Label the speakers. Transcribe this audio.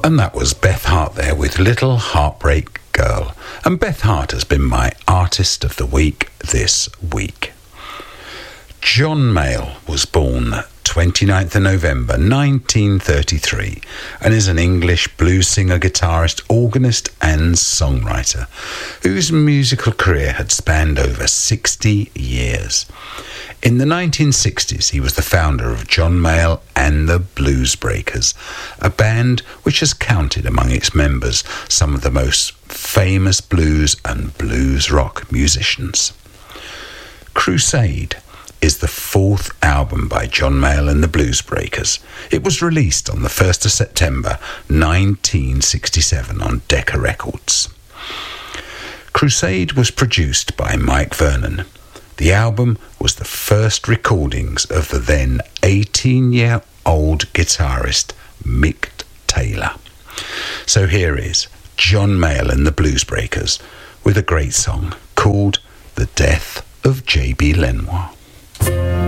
Speaker 1: And that was Beth Hart there with Little Heartbreak Girl. And Beth Hart has been my Artist of the Week this week. John Mayall was born 29th of November 1933 and is an English blues singer, guitarist, organist and songwriter whose musical career had spanned over 60 years. In the 1960s, he was the founder of John Mayall and the Blues Breakers, a band which has counted among its members some of the most famous blues and blues rock musicians. Crusade is the fourth album by John Mayall and the Blues Breakers. It was released on the 1st of September 1967 on Decca Records. Crusade was produced by Mike Vernon. The album was the first recordings of the then 18-year-old guitarist Mick Taylor. So here is John Mayall and the Blues Breakers with a great song called The Death of J.B. Lenoir.